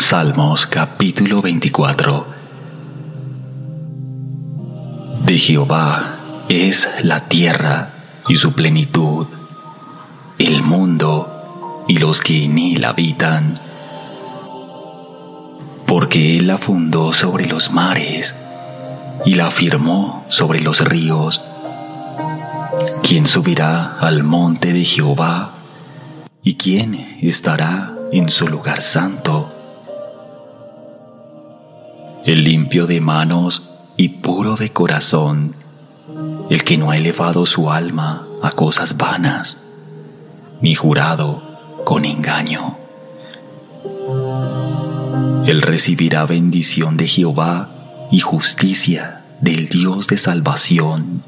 Salmos capítulo 24. De Jehová es la tierra y su plenitud, el mundo y los que en él habitan. Porque él la fundó sobre los mares y la afirmó sobre los ríos. ¿Quién subirá al monte de Jehová? ¿Y quién estará en su lugar santo? El limpio de manos y puro de corazón, el que no ha elevado su alma a cosas vanas, ni jurado con engaño. Él recibirá bendición de Jehová y justicia del Dios de salvación.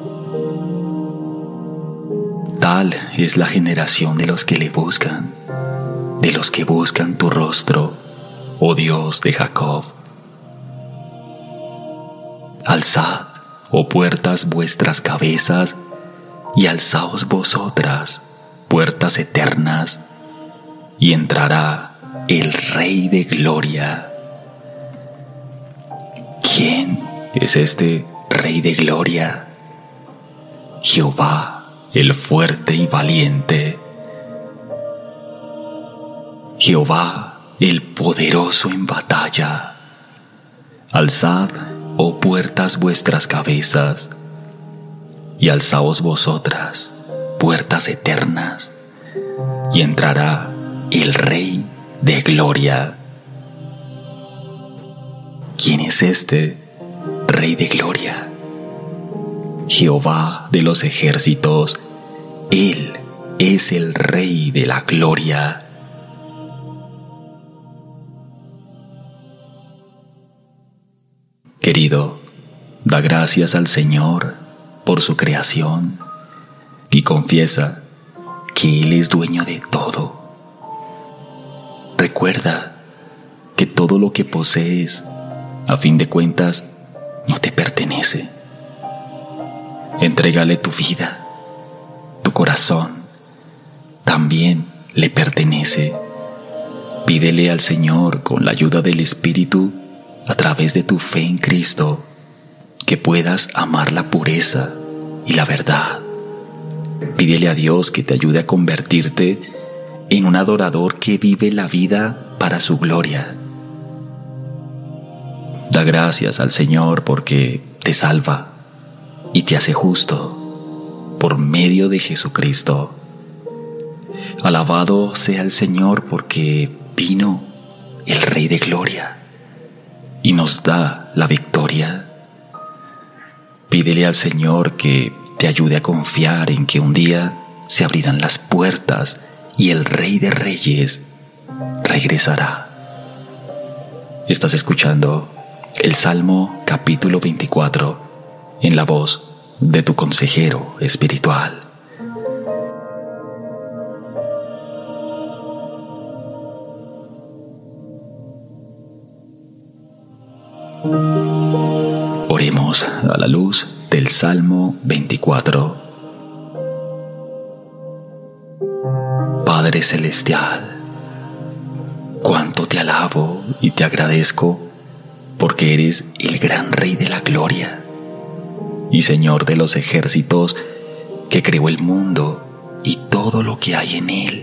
Tal es la generación de los que le buscan, de los que buscan tu rostro, oh Dios de Jacob. Alzad, oh puertas, vuestras cabezas, y alzaos vosotras, puertas eternas, y entrará el Rey de Gloria. ¿Quién es este Rey de Gloria? Jehová, el fuerte y valiente. Jehová, el poderoso en batalla. Alzad, oh puertas, vuestras cabezas, y alzaos vosotras, puertas eternas, y entrará el Rey de Gloria. ¿Quién es este Rey de Gloria? Jehová de los ejércitos, Él es el Rey de la Gloria. Querido, da gracias al Señor por su creación y confiesa que Él es dueño de todo. Recuerda que todo lo que posees, a fin de cuentas, no te pertenece. Entrégale tu vida, tu corazón, también le pertenece. Pídele al Señor con la ayuda del Espíritu, a través de tu fe en Cristo, que puedas amar la pureza y la verdad. Pídele a Dios que te ayude a convertirte en un adorador que vive la vida para su gloria. Da gracias al Señor porque te salva y te hace justo por medio de Jesucristo. Alabado sea el Señor porque vino el Rey de Gloria y nos da la victoria. Pídele al Señor que te ayude a confiar en que un día se abrirán las puertas y el Rey de Reyes regresará. Estás escuchando el Salmo capítulo 24 en la voz de tu consejero espiritual. Oremos a la luz del Salmo 24. Padre Celestial, cuánto te alabo y te agradezco porque eres el gran Rey de la Gloria y Señor de los ejércitos que creó el mundo y todo lo que hay en él.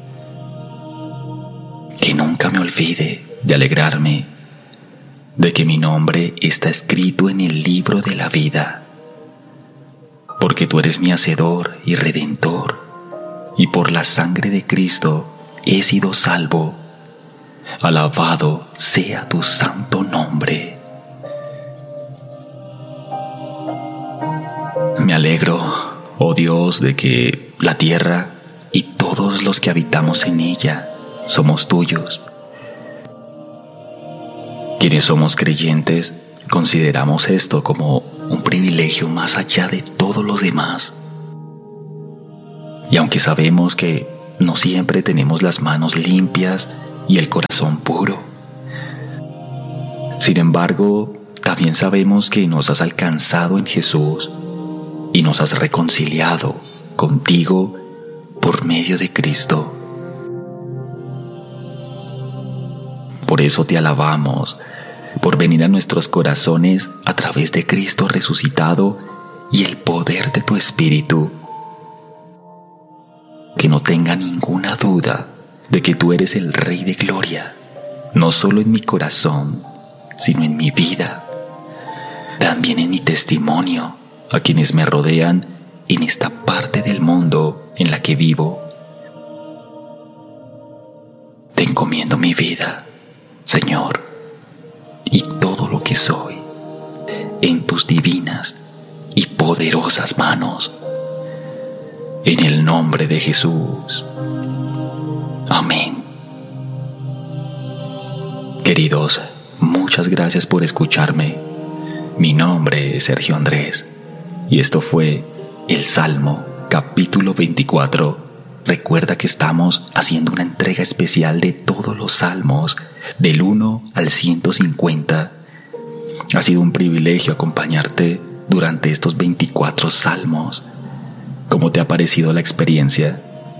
Que nunca me olvide de alegrarme de que mi nombre está escrito en el libro de la vida, porque tú eres mi hacedor y redentor, y por la sangre de Cristo he sido salvo. Alabado sea tu santo nombre. Me alegro, oh Dios, de que la tierra y todos los que habitamos en ella somos tuyos. Quienes somos creyentes consideramos esto como un privilegio más allá de todos los demás. Y aunque sabemos que no siempre tenemos las manos limpias y el corazón puro, sin embargo, también sabemos que nos has alcanzado en Jesús y nos has reconciliado contigo por medio de Cristo. Por eso te alabamos, por venir a nuestros corazones a través de Cristo resucitado y el poder de tu Espíritu. Que no tenga ninguna duda de que tú eres el Rey de Gloria, no solo en mi corazón, sino en mi vida, también en mi testimonio a quienes me rodean en esta parte del mundo en la que vivo. Te encomiendo mi vida, Señor, y todo lo que soy, en tus divinas y poderosas manos. En el nombre de Jesús. Amén. Queridos, muchas gracias por escucharme. Mi nombre es Sergio Andrés y esto fue el Salmo, capítulo 24. Recuerda que estamos haciendo una entrega especial de todos los salmos, del 1 al 150. Ha sido un privilegio acompañarte durante estos 24 salmos. ¿Cómo te ha parecido la experiencia?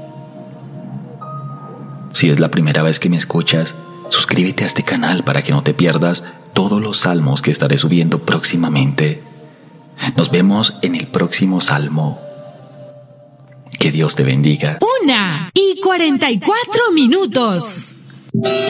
Si es la primera vez que me escuchas, suscríbete a este canal para que no te pierdas todos los salmos que estaré subiendo próximamente. Nos vemos en el próximo salmo. Que Dios te bendiga. 1:44 minutos.